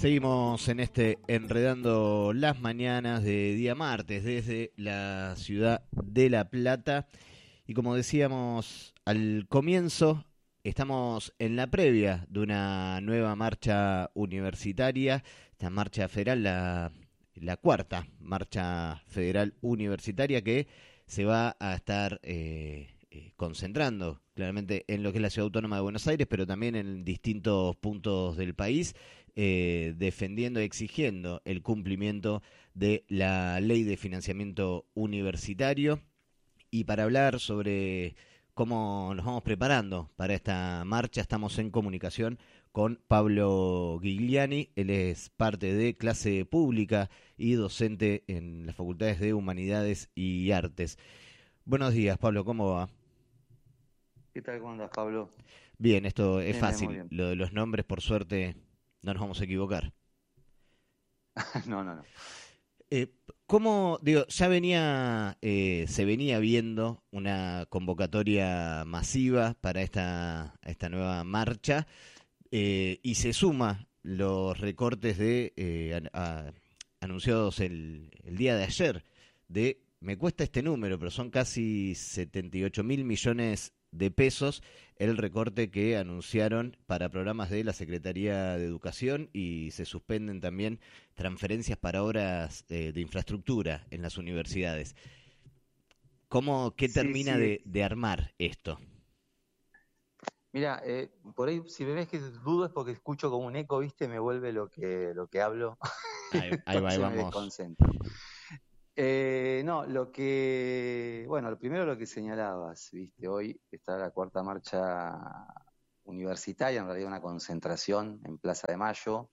Seguimos en este Enredando las Mañanas de día martes desde la ciudad de La Plata. Y como decíamos al comienzo, estamos en la previa de una nueva marcha universitaria, esta marcha federal, la cuarta marcha federal universitaria que se va a estar concentrando claramente en lo que es la Ciudad Autónoma de Buenos Aires, pero también en distintos puntos del país, defendiendo y exigiendo el cumplimiento de la Ley de Financiamiento Universitario. Y para hablar sobre cómo nos vamos preparando para esta marcha, estamos en comunicación con Pablo Gigliani. Él es parte de clase pública y docente en las facultades de Humanidades y Artes. Buenos días, Pablo, ¿cómo va? ¿Qué tal? ¿Cómo andas, Pablo? Bien, esto es Bien, bien, muy fácil. bien. Lo de los nombres, por suerte, no nos vamos a equivocar. No, no, no. ¿Cómo, digo, se venía viendo una convocatoria masiva para esta nueva marcha, y se suma los recortes anunciados el día de ayer me cuesta este número, pero son casi 78.000 millones de pesos el recorte que anunciaron para programas de la Secretaría de Educación, y se suspenden también transferencias para obras de infraestructura en las universidades. ¿Qué Sí, termina sí. de armar esto? Mira, por ahí si me ves que dudo es porque escucho como un eco, ¿viste? Me vuelve lo que hablo, Ahí va, ahí entonces me vamos. desconcentro. No, bueno, lo primero lo que señalabas, ¿viste? Hoy está la cuarta marcha universitaria, en realidad una concentración en Plaza de Mayo.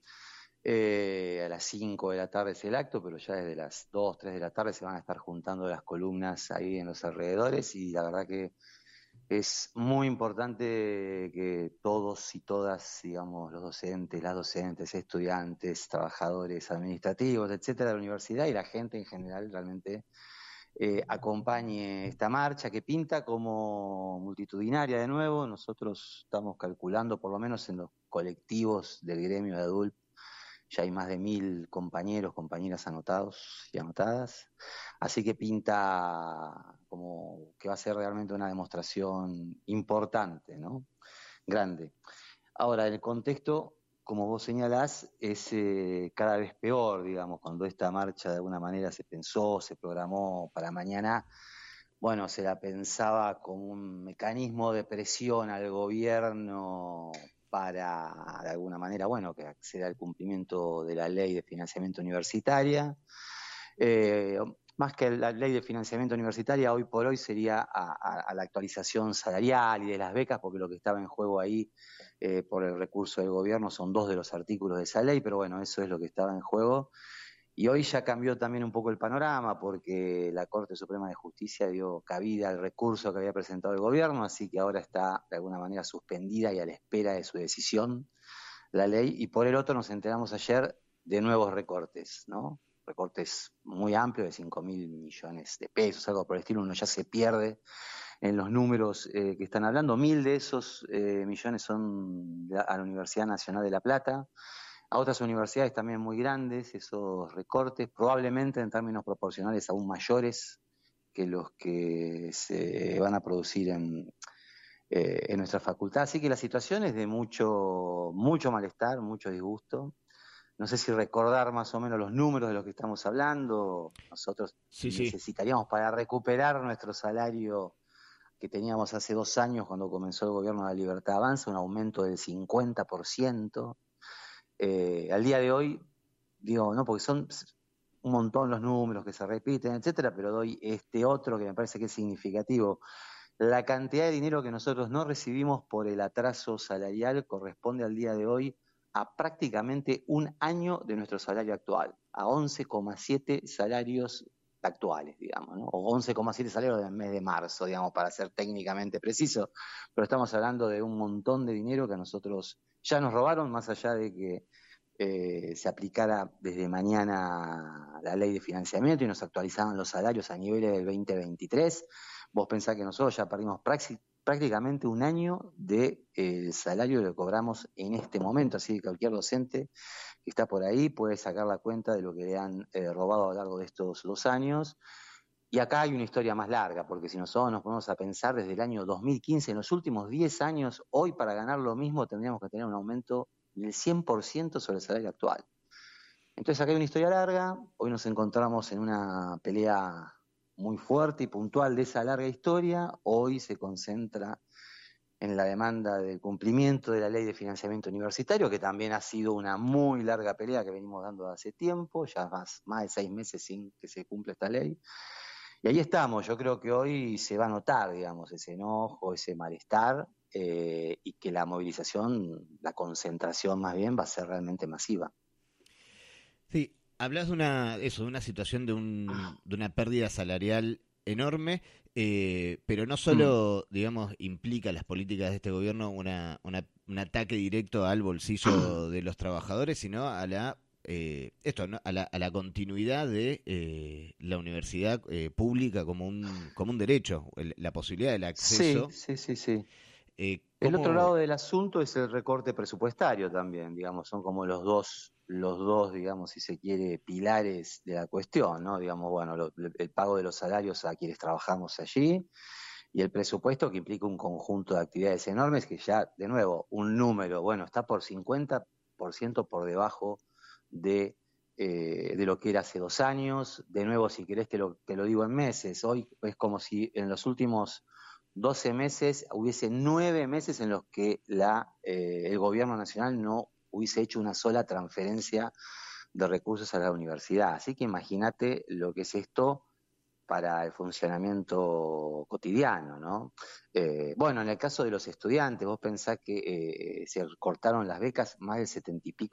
A las 5 de la tarde es el acto, pero ya desde las 2, 3 de la tarde se van a estar juntando las columnas ahí en los alrededores, y la verdad que es muy importante que todos y todas, digamos, los docentes, las docentes, estudiantes, trabajadores administrativos, etcétera, de la universidad y la gente en general realmente acompañe esta marcha que pinta como multitudinaria de nuevo. Nosotros estamos calculando, por lo menos en los colectivos del gremio de adultos, ya hay más de 1.000 compañeros, compañeras anotados y anotadas, así que pinta como que va a ser realmente una demostración importante, ¿no? Grande. Ahora, el contexto, como vos señalás, es cada vez peor, digamos, cuando esta marcha de alguna manera se pensó, se programó para mañana. Bueno, se la pensaba como un mecanismo de presión al gobierno para, de alguna manera, bueno, que acceda al cumplimiento de la ley de financiamiento universitaria. Eh, Más que la ley de financiamiento universitaria, hoy por hoy sería a la actualización salarial y de las becas, porque lo que estaba en juego ahí, por el recurso del gobierno, son 2 de los artículos de esa ley, pero bueno, eso es lo que estaba en juego. Y hoy ya cambió también un poco el panorama, porque la Corte Suprema de Justicia dio cabida al recurso que había presentado el gobierno, así que ahora está de alguna manera suspendida y a la espera de su decisión la ley. Y por el otro nos enteramos ayer de nuevos recortes, ¿no? Recortes muy amplios de 5.000 millones de pesos, algo por el estilo. Uno ya se pierde en los números que están hablando. 1.000 de esos millones son a la Universidad Nacional de La Plata, a otras universidades también muy grandes esos recortes, probablemente en términos proporcionales aún mayores que los que se van a producir en nuestra facultad. Así que la situación es de mucho, mucho malestar, mucho disgusto. No sé si recordar más o menos los números de los que estamos hablando. Nosotros Sí, sí. necesitaríamos, para recuperar nuestro salario que teníamos hace 2 años cuando comenzó el gobierno de la Libertad Avanza, un aumento del 50%. Al día de hoy, digo, no, porque son un montón los números que se repiten, etcétera, pero doy este otro que me parece que es significativo. La cantidad de dinero que nosotros no recibimos por el atraso salarial corresponde al día de hoy a prácticamente un año de nuestro salario actual, a 11,7 salarios actuales, digamos, ¿no? O 11,7 salarios del mes de marzo, digamos, para ser técnicamente preciso, pero estamos hablando de un montón de dinero que a nosotros ya nos robaron, más allá de que se aplicara desde mañana la ley de financiamiento y nos actualizaban los salarios a niveles del 2023. Vos pensás que nosotros ya perdimos prácticamente un año de salario que cobramos en este momento, así que cualquier docente que está por ahí puede sacar la cuenta de lo que le han robado a lo largo de estos 2 años. Y acá hay una historia más larga, porque si nosotros nos ponemos a pensar desde el año 2015, en los últimos 10 años, hoy para ganar lo mismo tendríamos que tener un aumento del 100% sobre el salario actual. Entonces acá hay una historia larga, hoy nos encontramos en una pelea muy fuerte y puntual de esa larga historia, hoy se concentra en la demanda del cumplimiento de la ley de financiamiento universitario, que también ha sido una muy larga pelea que venimos dando hace tiempo, ya más de 6 meses sin que se cumpla esta ley. Y ahí estamos, yo creo que hoy se va a notar, digamos, ese enojo, ese malestar, y que la movilización, la concentración más bien, va a ser realmente masiva. Sí, hablas de una situación de una pérdida salarial enorme, pero no Mm. solo, digamos, implica las políticas de este gobierno un ataque directo al bolsillo de los trabajadores, sino a esto, ¿no? A la continuidad de la universidad pública como un derecho, la posibilidad del Sí, acceso. sí, sí, sí. El otro ¿Cómo? lado del asunto es el recorte presupuestario también, digamos, son como los dos, digamos, si se quiere, pilares de la cuestión, ¿no? Digamos, bueno, el pago de los salarios a quienes trabajamos allí y el presupuesto que implica un conjunto de actividades enormes que ya, de nuevo, un número, bueno, está por 50% por debajo de, de lo que era hace 2 años. De nuevo, si querés, te lo digo en meses. Hoy es como si en los últimos 12 meses hubiese 9 meses en los que el gobierno nacional no hubiese hecho una sola transferencia de recursos a la universidad. Así que imagínate lo que es esto para el funcionamiento cotidiano, ¿no? Bueno, en el caso de los estudiantes, vos pensás que se cortaron las becas más del 70 y pico